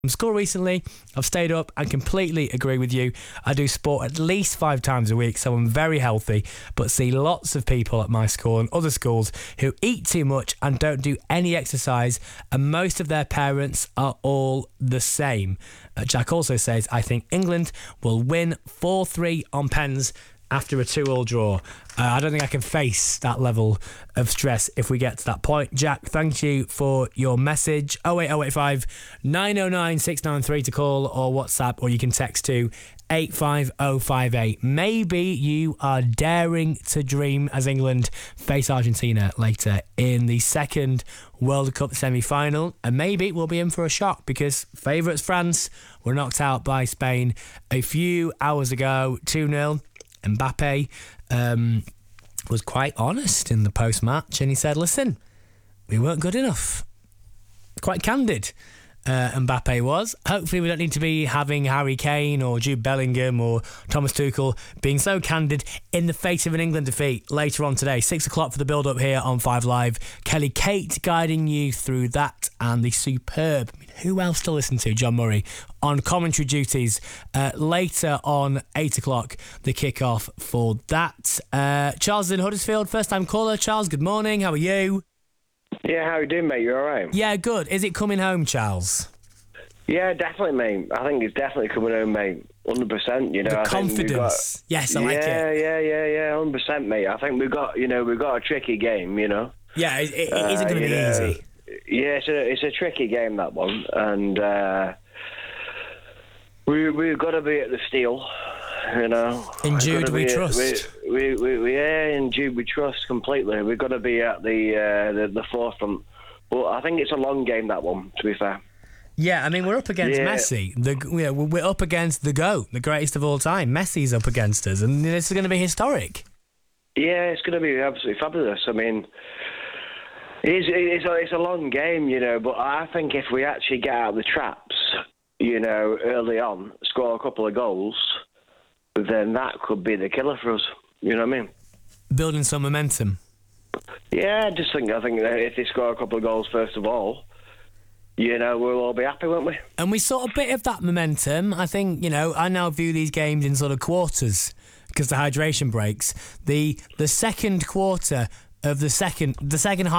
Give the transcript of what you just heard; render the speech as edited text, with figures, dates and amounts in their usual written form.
from school recently. I've stayed up and completely agree with you. I do sport at least 5 times a week, so I'm very healthy, but see lots of people at my school and other schools who eat too much and don't do any exercise, and most of their parents are all the same. Jack also says, I think England will win 4-3 on pens after a 2-2 draw. I don't think I can face that level of stress if we get to that point. Jack, thank you for your message. 08085 909 693 to call or WhatsApp, or you can text to 85058. Maybe you are daring to dream as England face Argentina later in the second World Cup semi-final, and maybe we'll be in for a shock because favourites France were knocked out by Spain a few hours ago, 2-0. Mbappe was quite honest in the post-match, and he said, listen, we weren't good enough. Quite candid, Mbappe was. Hopefully we don't need to be having Harry Kane or Jude Bellingham or Thomas Tuchel being so candid in the face of an England defeat later on today. 6 o'clock for the build-up here on 5 Live. Kelly Kate guiding you through that, and the superb, who else to listen to? John Murray on commentary duties. Later on 8 o'clock, the kickoff for that. Charles is in Huddersfield, first-time caller. Charles, good morning. How are you? Yeah, how you doing, mate? You all right? Yeah, good. Is it coming home, Charles? Yeah, definitely, mate. I think it's definitely coming home, mate. 100%. You know, the confidence. Yes, I like it. Yeah. 100%, mate. I think we've got a tricky game. You know. Yeah, it isn't going to be easy. Yeah, it's a tricky game, that one, and we've got to be at the steel. You know, in Jude we trust. In Jude we trust completely. We've got to be at the forefront. But I think it's a long game, that one, to be fair. Yeah, I mean, we're up against Messi. We're up against the GOAT, the greatest of all time. Messi's up against us, and this is going to be historic. Yeah, it's going to be absolutely fabulous. I mean, it's a long game, you know, but I think if we actually get out of the traps, you know, early on, score a couple of goals, then that could be the killer for us. You know what I mean? Building some momentum. Yeah, I think that if they score a couple of goals first of all, you know, we'll all be happy, won't we? And we saw a bit of that momentum. I think, you know, I now view these games in sort of quarters because the hydration breaks. The second quarter of the second half